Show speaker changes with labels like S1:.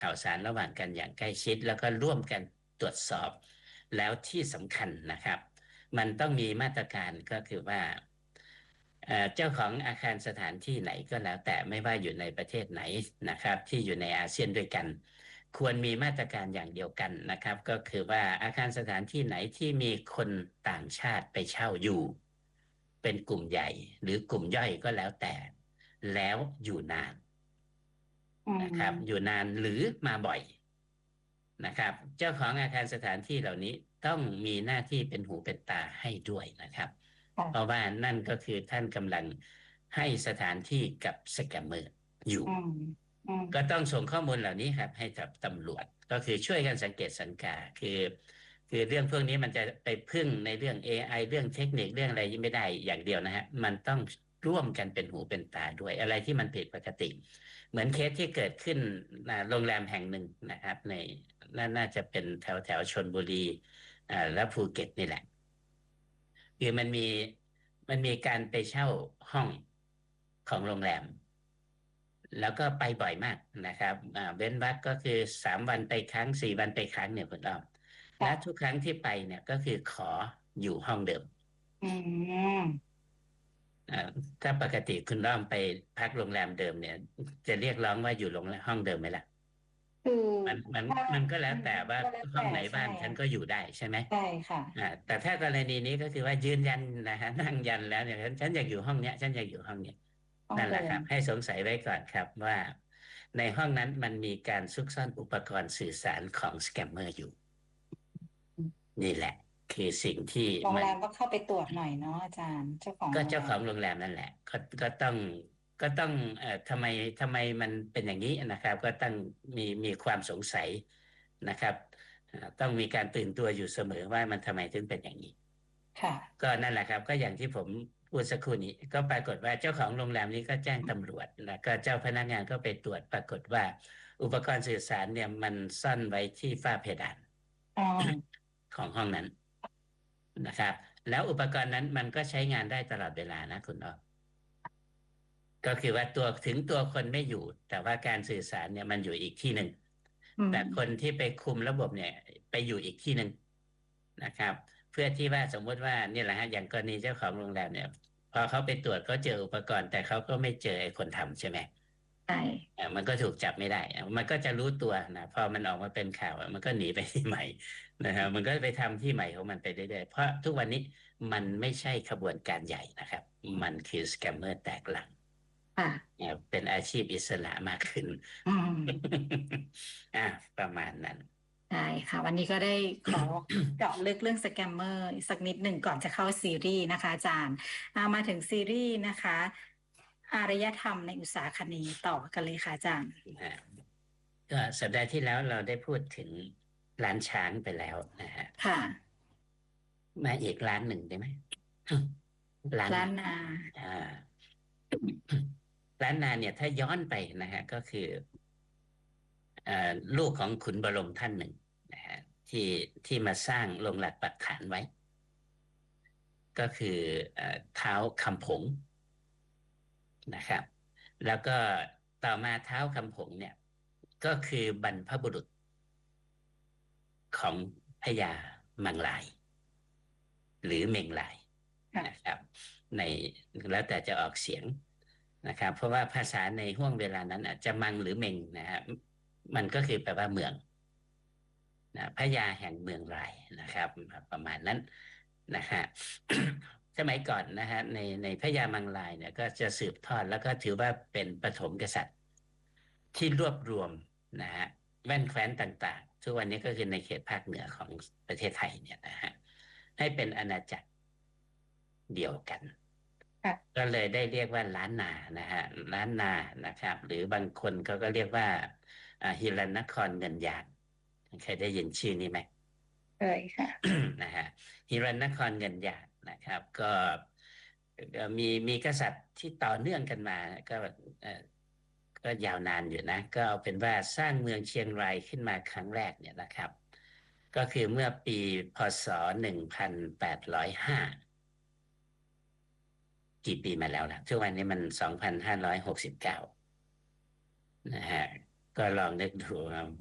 S1: ข่าวสารระหว่างกันอย่างใกล้ชิดแล้วก็ร่วมกันตรวจสอบแล้วที่สำคัญนะครับมันต้องมีมาตรการก็คือว่าเจ้าของอาคารสถานที่ไหนก็แล้วแต่ไม่ว่าอยู่ในประเทศไหนนะครับที่อยู่ในอาเซียนด้วยกันควรมีมาตรการอย่างเดียวกันนะครับก็คือว่าอาคารสถานที่ไหนที่มีคนต่างชาติไปเช่าอยู่เป็นกลุ่มใหญ่หรือกลุ่มย่อยก็แล้วแต่แล้วอยู่นาน
S2: อื
S1: นะครับอยู่
S2: ม
S1: นานหรือมาบ่อยนะครับเจ้าของอาคารสถานที่เหล่านี้ต้องมีหน้าที่เป็นหูเป็นตาให้ด้วยนะครับเพราะ
S2: ค่ะ
S1: ว่านั่นก็คือท่านกำลังให้สถานที่กับสแกมเมอร์อยู่
S2: อืมอืม
S1: ก็ต้องส่งข้อมูลเหล่านี้ครับให้กับตำรวจก็คือช่วยกันสังเกตสังกาคือเรื่องพวกนี้มันจะไปพึ่งในเรื่อง AI เรื่องเทคนิคเรื่องอะไรไม่ได้อย่างเดียวนะฮะมันต้องร่วมกันเป็นหูเป็นตาด้วยอะไรที่มันผิดปกติเหมือนเคสที่เกิดขึ้นโรงแรมแห่งหนึ่งนะครับในน่าจะเป็นแถวชลบุรีและภูเก็ตนี่แหละคือมันมีการไปเช่าห้องของโรงแรมแล้วก็ไปบ่อยมากนะครับเว้นวรรคก็คือ3 วันไปครั้ง4 วันไปครั้งเนี่ยคุณอ้อมและทุ
S2: ค่ะ
S1: กครั้งที่ไปเนี่ยก็คือขออยู่ห้องเดิม
S2: อืม
S1: อ่าถ้าปกติคุณอ้อมไปพักโรงแรมเดิมเนี่ยจะเรียกร้องว่าอยู่โรงแรมห้องเดิมไหมล่ะ
S2: คือ
S1: มันมัน
S2: ถ้า
S1: มันก็แล้
S2: อืม
S1: วแต่ว่า
S2: ก็แล้วแต่
S1: ห้องไหน
S2: ใช่
S1: บ้านฉัน
S2: ค่ะ
S1: ก็อยู่ได้ใช่ไหม
S2: ใช่ค่ะ
S1: แต่ถ้ากรณีนี้ก็คือว่ายืนยันนะฮะนั่งยันแล้วเนี่ยฉันอยากอยู่ห้องเนี้ยฉันอยากอยู่ห้องเนี้ยนั่นแห
S2: ต้องเดิม
S1: ละครับให้สงสัยไว้ก่อนครับว่าในห้องนั้นมันมีการซุกซ่อนอุปกรณ์สื่อสารของสแกมเมอร์อยู่นี่แหละคือสิ่งที่
S2: โรง
S1: มัน
S2: แรมก็เข้าไปตรวจหน่อยเนาะอาจารย์เจ้าของ
S1: ก็
S2: โรงแรม
S1: เจ้าของโรงแรมนั่นแหละก็ต้องทำไมมันเป็นอย่างนี้นะครับก็ต้องมีความสงสัยนะครับต้องมีการตื่นตัวอยู่เสมอว่ามันทำไมถึงเป็นอย่างนี้
S2: ค่ะ
S1: ก็นั่นแหละครับก็อย่างที่ผมพูดสักครู่นี้ก็ปรากฏว่าเจ้าของโรงแรมนี้ก็แจ้งตำรวจแล้วก็เจ้าพนักงานก็ไปตรวจปรากฏว่าอุปกรณ์สื่อสารเนี่ยมันซ่อนไว้ที่ฝ้าเพดาน
S2: อ๋อ
S1: ของห้องนั้นนะครับแล้วอุปกรณ์นั้นมันก็ใช้งานได้ตลอดเวลานะคุณอ้อ ก็คือว่าถึงตัวคนไม่อยู่แต่ว่าการสื่อสารเนี่ยมันอยู่อีกที่หนึ่ง
S2: อืม
S1: แต่คนที่ไปคุมระบบเนี่ยไปอยู่อีกที่หนึ่งนะครับเพื่อที่ว่าสมมุติว่านี่แหละฮะอย่างกรณีเจ้าของโรงแรมเนี่ยพอเขาไปตรวจเขาเจออุปกรณ์แต่เขาก็ไม่เจอไอ้คนทำใช่ไหม
S2: ใช่
S1: มันก็ถูกจับไม่ได้มันก็จะรู้ตัวนะพอมันออกมาเป็นข่าวมันก็หนีไปที่ใหม่นะครับมันก็ไปทำที่ใหม่ของมันไปเรื่อยๆเพราะทุกวันนี้มันไม่ใช่ขบวนการใหญ่นะครับมันคือสแกมเมอร์แตกหลัง
S2: ค่ะ
S1: เป็นอาชีพอิสระมากขึ้น
S2: อืม
S1: อ่าประมาณนั้น
S2: ได้ค่ะวันนี้ก็ได้ขอเจาะลึกเรื่องสแกมเมอร์สักนิดหนึ่งก่อนจะเข้าซีรีส์นะคะอาจารย์มาถึงซีรีส์นะคะอารยธรรมในอุตสาคเนย์ต่อกันเลยค่ะอาจารย์
S1: นะฮะก็สัปดาห์ที่แล้วเราได้พูดถึงร้านช้างไปแล้วนะฮะ
S2: ค่ะ
S1: มาอีกร้านหนึ่งได้ไหมร้านนา
S2: ล้านนา
S1: อ่าร้านนาเนี่ยถ้าย้อนไปนะฮะก็คือลูกของขุนบรมท่านหนึ่งนะฮะที่ที่มาสร้างลงหลักปักฐานไว้ก็คือท้าวคำผงนะครับแล้วก็ต่อมาท้าวคำผงเนี่ยก็คือบรรพบุรุษ ของพญามังลายหรือเมงลายนะค
S2: ค่ะ
S1: รับในแล้วแต่จะออกเสียงนะครับเพราะว่าภาษาในห่วงเวลานั้นอาจจะมังหรือเมงนะครับมันก็คือแปลว่าเมืองนะพญาแห่งเมืองลายนะครับประมาณนั้นนะฮะสมัยก่อนนะฮะในพญามังลายเนี่ยก็จะสืบทอดแล้วก็ถือว่าเป็นปฐมกษัตริย์ที่รวบรวมนะฮะแว่นแคว้นต่างๆทุกวันนี้ก็คือในเขตภาคเหนือของประเทศไทยเนี่ยนะฮะให้เป็นอาณาจักรเดียวกัน
S2: ค่ะ
S1: ก็เลยได้เรียกว่าล้านนานะฮะล้านนานะครับหรือบางคนเขาก็เรียกว่าฮิรัญนครเงินยานเคยได้ยินชื่อนี้ไหม
S2: เคยค่ะ
S1: นะฮะฮิรัญนครเงินยานนะครับก็มีกษัตริย์ที่ต่อเนื่องกันมาเอ่อก็ยาวนานอยู่นะก็เอาเป็นว่าสร้างเมืองเชียงรายขึ้นมาครั้งแรกเนี่ยนะครับก็คือเมื่อปีพศ1805กี่ปีมาแล้วนะทุกวันนี้มัน2569นะฮะก็ก็ลองนึกดูครับ